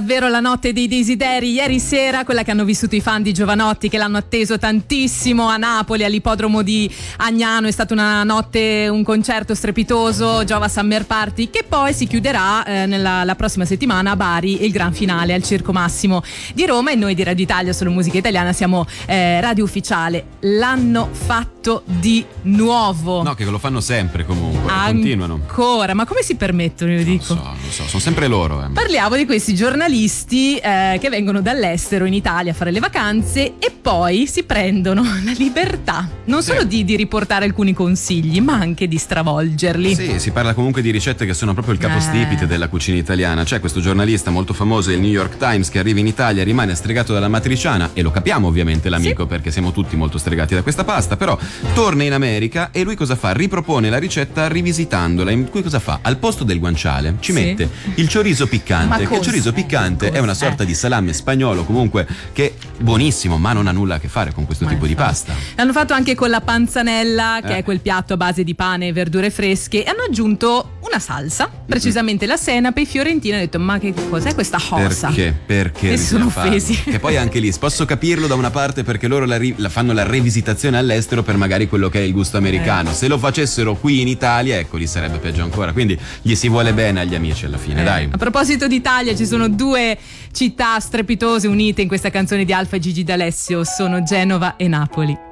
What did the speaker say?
davvero la notte dei desideri. Ieri sera, quella che hanno vissuto i fan di Jovanotti, che l'hanno atteso tantissimo a Napoli, all'ippodromo di Agnano, è stata una notte, un concerto strepitoso, Giova Summer Party, che poi si chiuderà la prossima settimana a Bari, il gran finale al Circo Massimo di Roma. E noi di Radio Italia, solo musica italiana, siamo radio ufficiale. L'hanno fatto di nuovo. No, che lo fanno sempre comunque, continuano. Ancora, ma come si permettono, io dico? Non so, sono sempre loro. Parliamo di questi giornalisti che vengono dall'estero in Italia a fare le vacanze e poi si prendono la libertà non solo di riportare alcuni consigli, ma anche di stravolgerli. Sì, si parla comunque di ricette che sono proprio il capostipite della cucina italiana. C'è questo giornalista molto famoso, il New York Times, che arriva in Italia, rimane stregato dalla matriciana, e lo capiamo ovviamente l'amico, perché siamo tutti molto stregati da questa pasta, però torna in America e lui cosa fa? Ripropone la ricetta rivisitandola. In cui cosa fa? Al posto del guanciale ci mette il chorizo piccante, che il chorizo piccante è una sorta di salame spagnolo comunque che è buonissimo, ma non ha nulla a che fare con questo tipo di pasta. L'hanno fatto anche con la panzanella, che è quel piatto a base di pane e verdure fresche, e hanno aggiunto una salsa, precisamente la senape fiorentina. Ho detto, ma che cos'è questa cosa? Perché e sono offesi. Che poi anche lì posso capirlo da una parte, perché loro fanno la rivisitazione all'estero per magari quello che è il gusto americano. Se lo facessero qui in Italia, ecco, lì sarebbe peggio ancora. Quindi gli si vuole bene agli amici alla fine, dai. A proposito d'Italia, ci sono due città strepitose unite in questa canzone di Alfa e Gigi D'Alessio, sono Genova e Napoli.